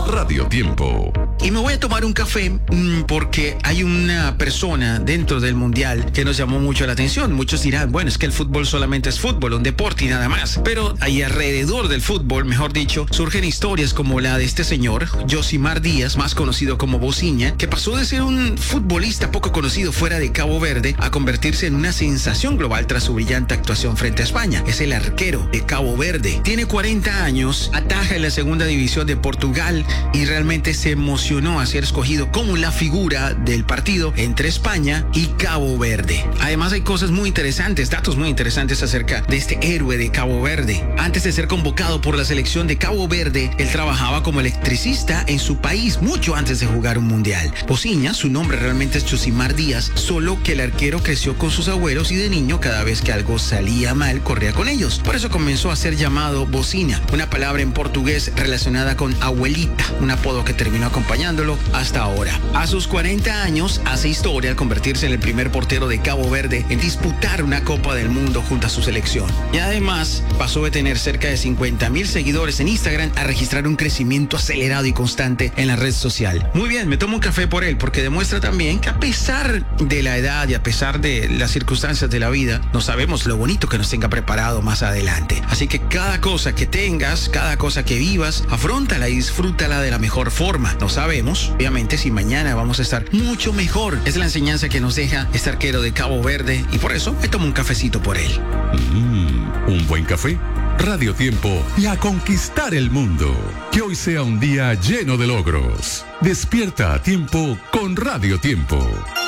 Radio Tiempo. Y me voy a tomar un café porque hay una persona dentro del Mundial que nos llamó mucho la atención. Muchos dirán, bueno, es que el fútbol solamente es fútbol, un deporte y nada más. Pero ahí alrededor del fútbol, mejor dicho, surgen historias como la de este señor, Yosimar Díaz, más conocido como Bociña, que pasó de ser un futbolista poco conocido fuera de Cabo Verde a convertirse en una sensación global tras su brillante actuación frente a España. Es el arquero de Cabo Verde. Tiene 40 años, ataja en la segunda división de Portugal y realmente se emocionó a ser escogido como la figura del partido entre España y Cabo Verde. Además hay cosas muy interesantes, datos muy interesantes acerca de este héroe de Cabo Verde. Antes de ser convocado por la selección de Cabo Verde, él trabajaba como electricista en su país mucho antes de jugar un mundial. Bociña, su nombre realmente es Yosimar Díaz, solo que el arquero creció con sus abuelos y de niño cada vez que algo salía mal corría con ellos. Por eso comenzó a ser llamado Bociña, una palabra en portugués relacionada con abuelita, un apodo que terminó acompañándolo hasta ahora. A sus 40 años hace historia al convertirse en el primer portero de Cabo Verde en disputar una Copa del Mundo junto a su selección. Y además pasó de tener cerca de 50,000 seguidores en Instagram a registrar un crecimiento acelerado y constante en la red social. Muy bien, me tomo un café por él porque demuestra también que a pesar de la edad y a pesar de las circunstancias de la vida, no sabemos lo bonito que nos tenga preparado más adelante. Así que cada cosa que tengas, cada cosa que vivas, afróntala y disfrútala de la mejor forma. No sabemos, obviamente, si mañana vamos a estar mucho mejor. Es la enseñanza que nos deja este arquero de Cabo Verde y por eso me tomo un cafecito por él. Un buen café. Radio Tiempo y a conquistar el mundo. Que hoy sea un día lleno de logros. Despierta a tiempo con Radio Tiempo.